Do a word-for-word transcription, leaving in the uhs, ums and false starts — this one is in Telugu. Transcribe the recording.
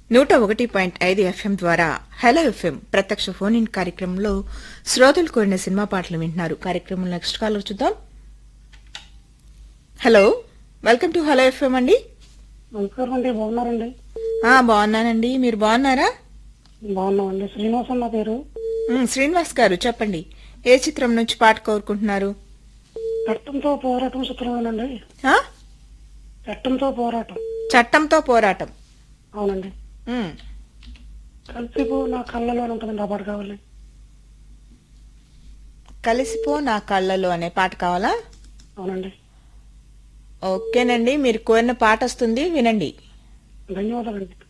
నూట ఒకటి పాయింట్ ఐదు ఎఫ్ఎం ద్వారా హలో ఎఫ్ఎం ప్రత్యక్ష ఫోన్ ఇన్ కార్యక్రమంలో శ్రోతలు కోరిన సినిమా పాటలు వింటున్నారు. కార్యక్రమం నెక్స్ట్ కాలర్ చూద్దాం. Hello, welcome to hello FM అండి. నమస్కారం అండి, బాగున్నారండి? ఆ బాగున్నానండి, మీరు బాగున్నారా? బాగున్నామండి. శ్రీనివాసం నా పేరు. ఉమ్, శ్రీనివాస్ గారు చెప్పండి, ఏ చిత్రం నుంచి పాట కోరుకుంటున్నారు? చట్టంతో పోరాటం చిత్రమేనండి. ఆ? చట్టంతో పోరాటం. చట్టంతో పోరాటం. అవునండి. ఉమ్, కలిసిపో నా కళ్ళలో ఉంటుందండి, ఆ పాట కావాలి. కలిసిపో నా కళ్ళలో అనే పాట కావాలా? అవునండి. ఓకేనండి, మీరు కోరిన పాట వస్తుంది, వినండి. ధన్యవాదాలండి.